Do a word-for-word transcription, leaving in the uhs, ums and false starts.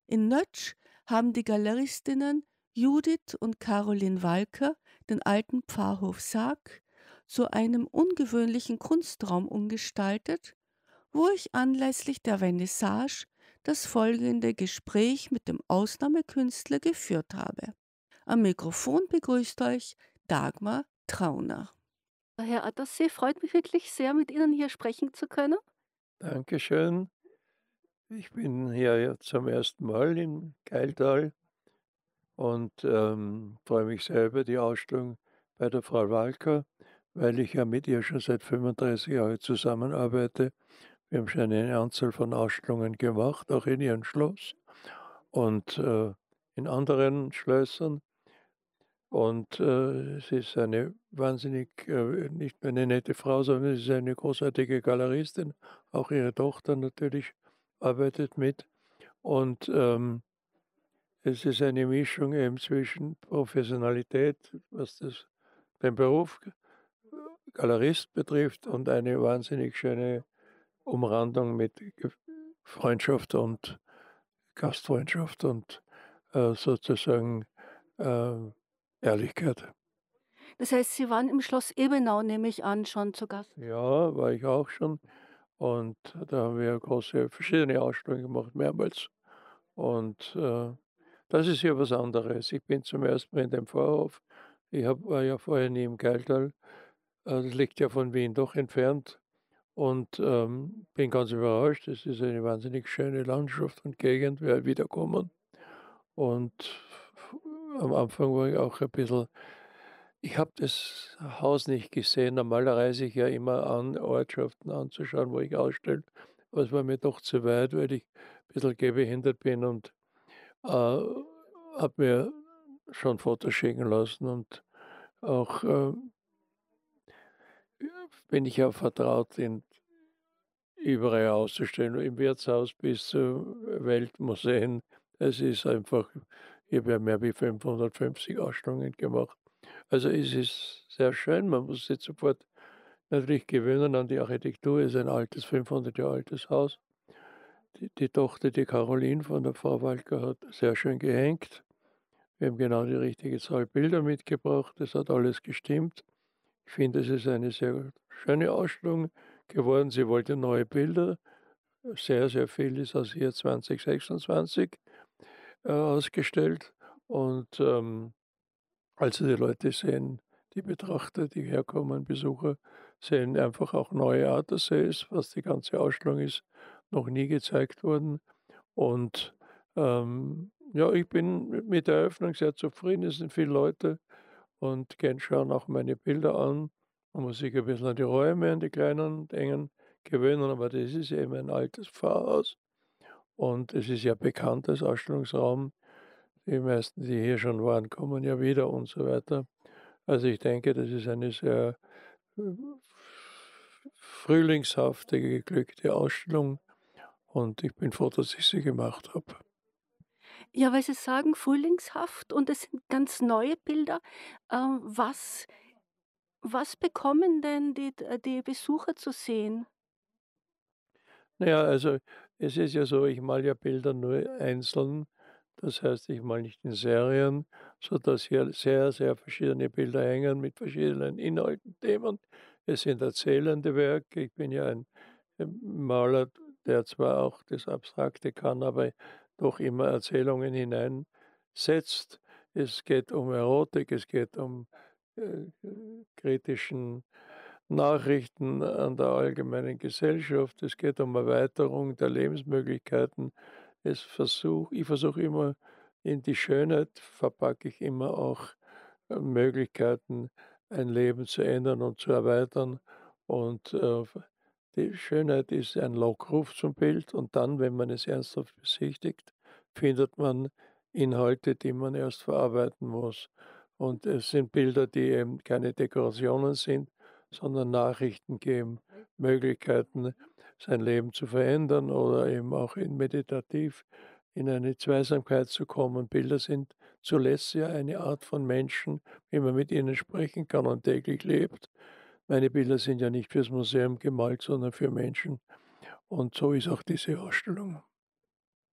In Nötsch haben die Galeristinnen Judith und Caroline Walker den alten Pfarrhof Saag zu einem ungewöhnlichen Kunstraum umgestaltet, wo ich anlässlich der Vernissage das folgende Gespräch mit dem Ausnahmekünstler geführt habe. Am Mikrofon begrüßt euch Dagmar Trauner. Herr Attersee, freut mich wirklich sehr, mit Ihnen hier sprechen zu können. Dankeschön. Ich bin hier ja zum ersten Mal in Keiltal und, ähm, freue mich sehr über die Ausstellung bei der Frau Walker, weil ich ja mit ihr schon seit fünfunddreißig Jahren zusammenarbeite. Wir haben schon eine Anzahl von Ausstellungen gemacht, auch in ihrem Schloss und, äh, in anderen Schlössern. Und, äh, sie ist eine wahnsinnig äh, nicht nur eine nette Frau, sondern sie ist eine großartige Galeristin. Auch ihre Tochter natürlich arbeitet mit. Und, ähm, es ist eine Mischung eben zwischen Professionalität, was das den Beruf Galerist betrifft und eine wahnsinnig schöne Umrandung mit Ge Freundschaft und Gastfreundschaft und, äh, sozusagen, ähm, Ehrlichkeit. Das heißt, Sie waren im Schloss Ebenau, nehme ich an, schon zu Gast. Ja, war ich auch schon und da haben wir große verschiedene Ausstellungen gemacht, mehrmals. Und, äh, das ist hier was anderes. Ich bin zum ersten Mal in dem Vorhof. Ich habe war ja vorher nie im Keiltal. Äh, das liegt ja von Wien doch entfernt und, ähm, bin ganz überrascht. Es ist eine wahnsinnig schöne Landschaft und Gegend, werde wiederkommen. Und am Anfang war ich auch ein bisschen ich habe das Haus nicht gesehen. Normal reise ich ja immer an, Ortschaften anzuschauen, wo ich ausstelle. Aber es war mir doch zu weit, weil ich ein bisschen gehbehindert bin und, äh, habe mir schon Fotos schicken lassen und auch, ähm, bin ich ja vertraut, in überall auszustellen, im Wirtshaus bis zu Weltmuseen. Es ist einfach ich habe ja mehr wie fünfhundertfünfzig Ausstellungen gemacht. Also, es ist sehr schön. Man muss sich sofort natürlich gewöhnen an die Architektur. Es ist ein altes, fünfhundert Jahre altes Haus. Die die Tochter, die Caroline von der Frau Walker, hat sehr schön gehängt. Wir haben genau die richtige Zahl Bilder mitgebracht. Das hat alles gestimmt. Ich finde, es ist eine sehr schöne Ausstellung geworden. Sie wollte neue Bilder. Sehr, sehr viel ist aus ihr zwanzig sechsundzwanzig, äh, ausgestellt. Und, ähm, also die Leute sehen die Betrachter, die herkommen, Besucher, sehen einfach auch neue Attersees, was die ganze Ausstellung ist, noch nie gezeigt worden. Und, ähm, ja, ich bin mi mit der Eröffnung sehr zufrieden. Es sind viele Leute und gehen schauen auch meine Bilder an. Man muss sich ein bisschen an die Räume, an die kleinen und engen gewöhnen, aber das ist eben ein altes Pfarrhaus und es ist ja bekannt als Ausstellungsraum. Die meisten, die hier schon waren, kommen ja wieder und so weiter. Also, ich denke, das ist eine sehr, äh, frühlingshafte, geglückte Ausstellung und ich bin froh, dass ich sie gemacht habe. Ja, weil Sie sagen, frühlingshaft und es sind ganz neue Bilder. Ähm, was was bekommen denn die d die Besucher zu sehen? Na ja, also, es ist ja so, ich male ja Bilder nur einzeln. Das heißt, ich male nicht in Serien, sodass hier sehr, sehr verschiedene Bilder hängen mit verschiedenen Inhalten, Themen. Es sind erzählende Werke. Ich bin ja ein, ähm, Maler, der zwar auch das Abstrakte kann, aber doch immer Erzählungen hineinsetzt. Es geht um Erotik, es geht um, äh, kritischen Nachrichten an der allgemeinen Gesellschaft. Es geht um Erweiterung der Lebensmöglichkeiten. Es versuch ich versuche immer in die Schönheit verpacke ich immer auch, äh, Möglichkeiten, ein Leben zu ändern und zu erweitern. Und, äh, die Schönheit ist ein Lockruf zum Bild und dann, wenn man es ernsthaft besichtigt, findet man Inhalte, die man erst verarbeiten muss. Und es sind Bilder, die eben keine Dekorationen sind, sondern Nachrichten geben, Möglichkeiten, sein Leben zu verändern oder eben auch in meditativ in eine Zweisamkeit zu kommen. Bilder sind zuletzt ja eine Art von Menschen, wie man mit ihnen sprechen kann und täglich lebt. Meine Bilder sind ja nicht fürs Museum gemalt, sondern für Menschen und so ist auch diese Ausstellung.